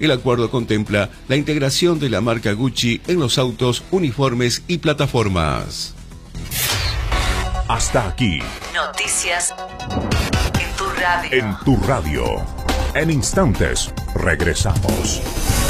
El acuerdo contempla la integración de la marca Gucci en los autos, uniformes y plataformas. Hasta aquí. Noticias en tu radio. En tu radio. En instantes regresamos.